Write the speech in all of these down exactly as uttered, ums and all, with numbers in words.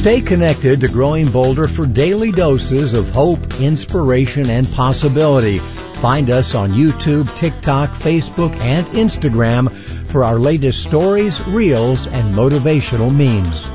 Stay connected to Growing Boulder for daily doses of hope, inspiration, and possibility. Find us on YouTube, TikTok, Facebook, and Instagram for our latest stories, reels, and motivational memes.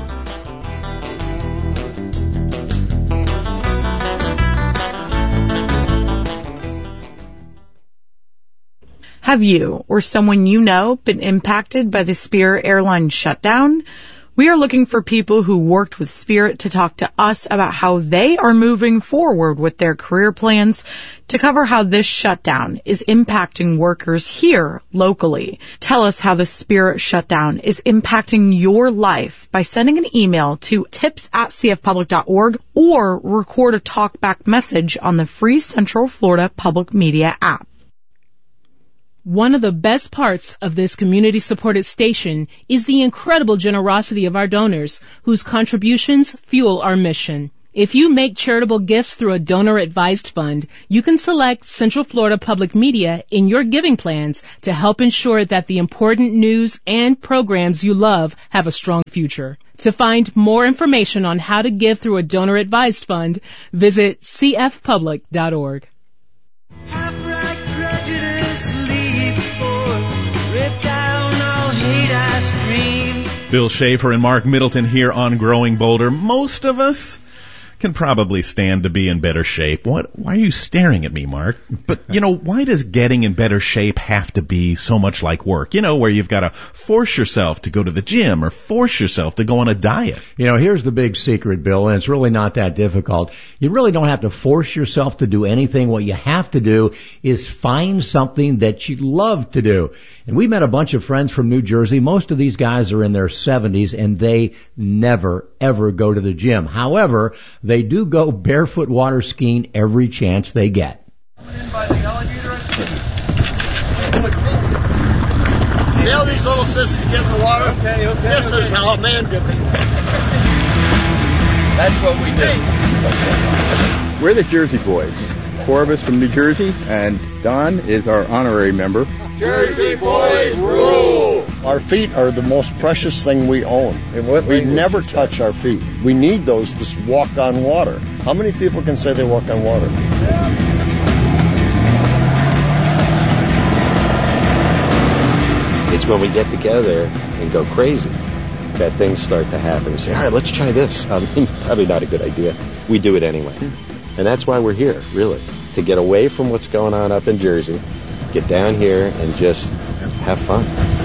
Have you or someone you know been impacted by the Spirit Airlines shutdown? We are looking for people who worked with Spirit to talk to us about how they are moving forward with their career plans to cover how this shutdown is impacting workers here locally. Tell us how the Spirit shutdown is impacting your life by sending an email to tips at c f public dot org or record a talkback message on the free Central Florida Public Media app. One of the best parts of this community-supported station is the incredible generosity of our donors, whose contributions fuel our mission. If you make charitable gifts through a donor-advised fund, you can select Central Florida Public Media in your giving plans to help ensure that the important news and programs you love have a strong future. To find more information on how to give through a donor-advised fund, visit c f public dot org. Bill Schaefer and Mark Middleton here on Growing Boulder. Most of us can probably stand to be in better shape. What? Why are you staring at me, Mark? But, you know, why does getting in better shape have to be so much like work? You know, where you've got to force yourself to go to the gym or force yourself to go on a diet. You know, here's the big secret, Bill, and it's really not that difficult. You really don't have to force yourself to do anything. What you have to do is find something that you love to do. And we met a bunch of friends from New Jersey. Most of these guys are in their seventies, and they never, ever go to the gym. However, they do go barefoot water skiing every chance they get. In by the alligator. See how these little sissies get in the water? Okay, okay. This okay. is how a man gets in. That's what we do. We're the Jersey Boys. Four of us from New Jersey, and Don is our honorary member. Jersey Boys rule! Our feet are the most precious thing we own. We never touch our feet. We need those to walk on water. How many people can say they walk on water? It's when we get together and go crazy that things start to happen. We say, all right, let's try this. Um, probably not a good idea. We do it anyway. And that's why we're here, really, to get away from what's going on up in Jersey, get down here and just have fun.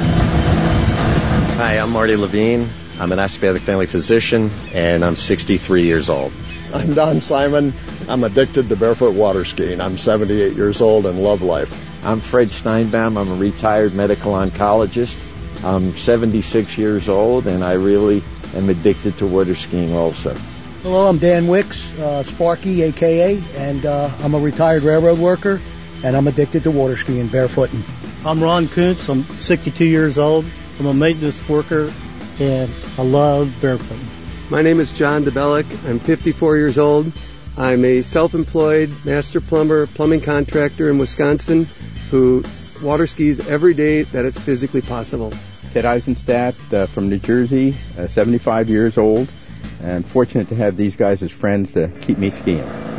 Hi, I'm Marty Levine. I'm an osteopathic family physician, and I'm sixty-three years old. I'm Don Simon. I'm addicted to barefoot water skiing. I'm seventy-eight years old and love life. I'm Fred Steinbaum. I'm a retired medical oncologist. I'm seventy-six years old, and I really am addicted to water skiing also. Hello, I'm Dan Wicks, uh, Sparky, a k a, and uh, I'm a retired railroad worker, and I'm addicted to water skiing, barefooting. I'm Ron Kuntz. I'm sixty-two years old. I'm a maintenance worker, and I love barefooting. My name is John DeBellick. I'm fifty-four years old. I'm a self-employed master plumber, plumbing contractor in Wisconsin who water skis every day that it's physically possible. Ted Eisenstadt uh, from New Jersey, uh, seventy-five years old, and fortunate to have these guys as friends to keep me skiing.